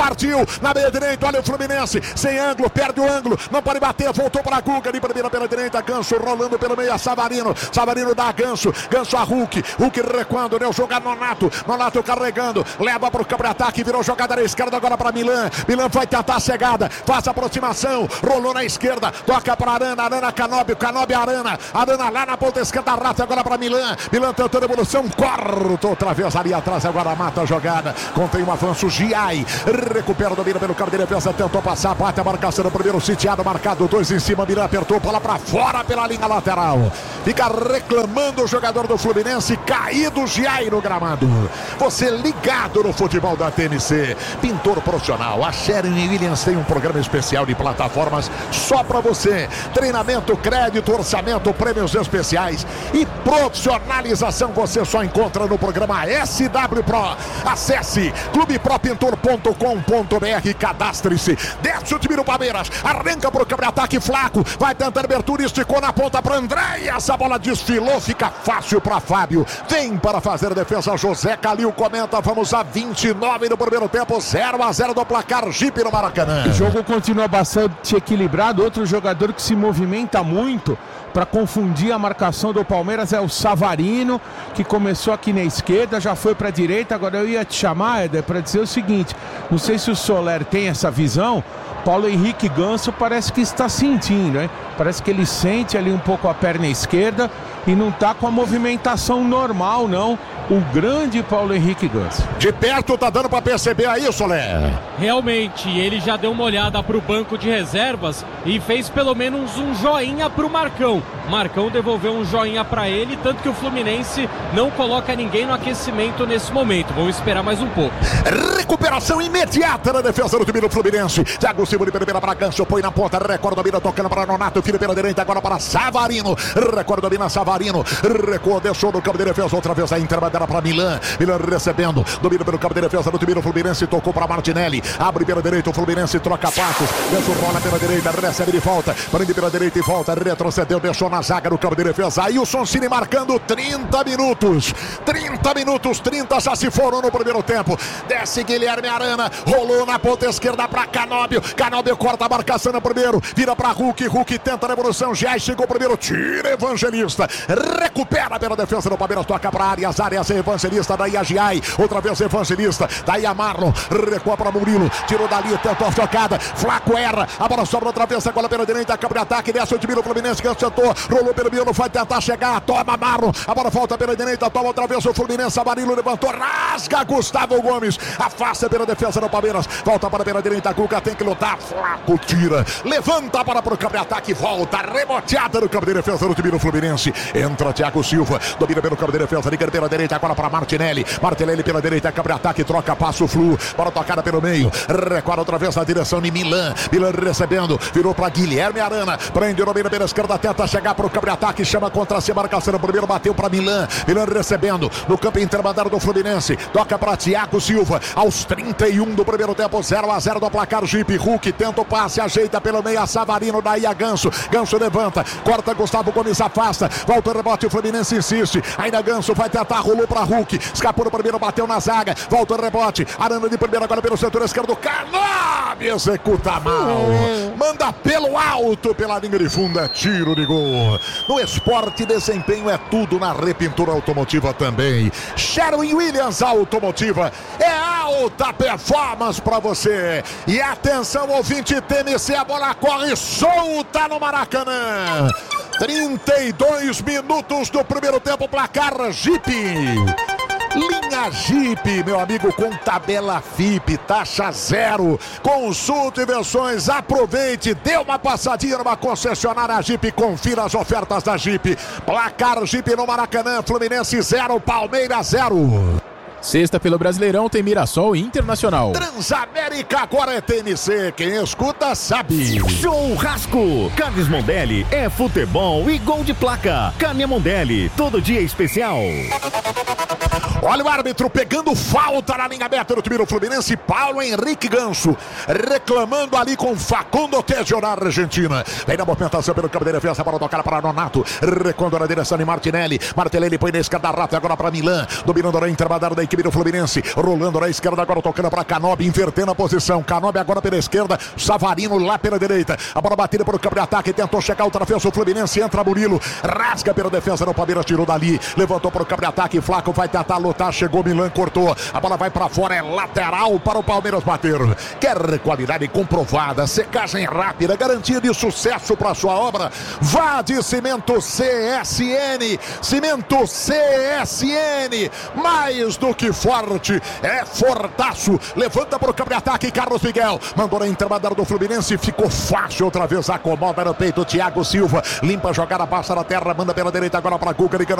partiu, na meia direita, olha o Fluminense, sem ângulo, perde o ângulo, não pode bater, voltou para a Guga, ali pela direita, Ganso rolando pelo meio, a Savarino dá a Ganso a Hulk recuando, deu jogar Nonato carregando, leva para o campo de ataque, virou jogada na esquerda agora para Milan vai tentar a cegada, faz a aproximação, rolou na esquerda, toca para Arana, Canóbio, Arana lá na ponta esquerda, rata agora para Milan tentando evolução, corta outra vez ali atrás, agora mata a jogada, contém um avanço, Giai, recupera, domina pelo campo de defesa, tentou passar, bate a marcação no primeiro sitiado, marcado 2 em cima, Milan apertou, bola para fora pela linha lateral, fica reclamando o jogador do Fluminense, caído Giai no gramado. Você ligado no futebol da TNC, pintor profissional, a Sherwin Williams tem um programa especial de plataformas só para você, treinamento, crédito, orçamento, prêmios especiais e profissionalização você só encontra no programa SW Pro. Acesse clubepropintor.com.br, cadastre-se, desce o time do Palmeiras, arranca pro campo de ataque, Flaco, vai tentar abertura, esticou na ponta para André e essa bola desfilou, fica fácil para Fábio, vem para fazer a defesa, José Calil comenta, vamos a 29 no primeiro tempo, 0-0 do placar, Jeep no Maracanã. O jogo continua bastante equilibrado, outro jogador que se movimenta muito para confundir a marcação do Palmeiras é o Savarino, que começou aqui na esquerda, já foi para a direita, agora eu ia te chamar, Éder, para dizer o seguinte, não sei se o Soler tem essa visão, Paulo Henrique Ganso parece que está sentindo, hein? Parece que ele sente ali um pouco a perna esquerda e não está com a movimentação normal, não. O grande Paulo Henrique Ganso. De perto tá dando para perceber aí, Soler. Realmente, ele já deu uma olhada pro banco de reservas e fez pelo menos um joinha pro Marcão. Marcão devolveu um joinha para ele, tanto que o Fluminense não coloca ninguém no aquecimento nesse momento. Vamos esperar mais um pouco. Recuperação imediata na defesa do time do Fluminense. Thiago Silva de primeira para Ganso, põe na ponta, recorda, domina, tocando para Nonato, filho pela direita, agora para Savarino. Recorda, domina Savarino, recuou, deixou no campo de defesa, outra vez a intermediária para Milan recebendo, domina pelo campo de defesa do time do Fluminense, tocou para Martinelli, abre pela direita, o Fluminense troca passos, Ganso rola pela direita, recebe de volta, prende pela direita e volta, retrocedeu, deixou na zaga no campo de defesa, Ailson Cine marcando 30 minutos, 30 já se foram no primeiro tempo, desce Guilherme Arana, rolou na ponta esquerda para Canóbio corta a marcação no primeiro, vira para Hulk tenta a revolução, já chegou o primeiro, tira Evangelista, recupera pela defesa do Palmeiras, toca para áreas, Evangelista, daí a Giai, outra vez Evangelista, daí a Marlon, recua para Murilo, tirou dali, tentou a tocada, Flaco erra, a bola sobra outra vez, agora pela direita, campo de ataque, desce o time do Fluminense, que tentou, rolou pelo meio, vai tentar chegar, toma Marlon, a bola volta pela direita, toma outra vez o Fluminense, Amarillo levantou, rasga Gustavo Gomes, afasta pela defesa do Palmeiras, volta para pela direita, Cuca tem que lutar, Flaco tira, levanta para o campo de ataque, volta, reboteada no campo de defesa do time do Fluminense, entra Thiago Silva, domina pelo campo de defesa, liga pela direita, agora para Martinelli pela direita, campo de ataque, troca, passa o Flu, bola tocada pelo meio, recorre outra vez na direção de Milan recebendo, virou para Guilherme Arana, prende, domina pela esquerda, tenta chegar para o campo de ataque, chama contra si, marcação no primeiro, bateu para Milan recebendo, no campo intermediário do Fluminense, toca para Thiago Silva, aos 31 do primeiro tempo, 0-0 do placar, Jeep, Hulk, tenta o passe, ajeita pelo meio, a Savarino, daí a Ganso levanta, corta, Gustavo Gomes afasta, volta o rebote, o Fluminense insiste, ainda Ganso vai tentar, rolou para Hulk, escapou no primeiro, bateu na zaga, volta o rebote, Arana de primeira agora pelo setor esquerdo, Canóbio executa mal, manda pelo alto, pela linha de fundo, é tiro de gol. No esporte, desempenho é tudo, na repintura automotiva também. Sherwin Williams Automotiva é alta performance para você. E atenção, ouvinte TNC, a bola corre solta no Maracanã. 32 minutos do primeiro tempo, placar Jeep. Linha Jeep, meu amigo, com tabela FIP, taxa zero. Consulte versões, aproveite, dê uma passadinha numa concessionária Jeep, confira as ofertas da Jeep. Placar Jeep no Maracanã, Fluminense 0, Palmeiras 0. Sexta pelo Brasileirão tem Mirassol e Internacional. Transamérica agora é TNC, quem escuta sabe. Churrasco, Carnes Mondelli é futebol e gol de placa. Carne Mondelli, todo dia especial. Olha o árbitro pegando falta na linha aberta do time do Fluminense. Paulo Henrique Ganso reclamando ali com Facundo Tejio na Argentina. Vem na movimentação pelo campo de defesa para tocar para Nonato. Recuando na direção de Martinelli. Martinelli põe na esquerda, Rafa agora para Milan. Dominando na intermediária da equipe do Fluminense. Rolando na esquerda, agora tocando para Canobi. Invertendo a posição. Canobi agora pela esquerda. Savarino lá pela direita. A bola batida para o campo de ataque. Tentou chegar outra vez o Fluminense. Entra Murilo. Rasga pela defesa do Palmeiras. Tirou dali. Levantou para o campo de ataque. Flaco vai tentar lutar. Chegou Milan, cortou. A bola vai para fora. É lateral para o Palmeiras bater. Quer qualidade comprovada. Secagem rápida. Garantia de sucesso para sua obra. Vá de Cimento CSN. Cimento CSN. Mais do que forte. É fortaço. Levanta para o campo de ataque. Carlos Miguel. Mandou na intermediária do Fluminense. Ficou fácil outra vez. Acomoda no peito. Thiago Silva. Limpa a jogada. Passa na terra. Manda pela direita agora para Guga.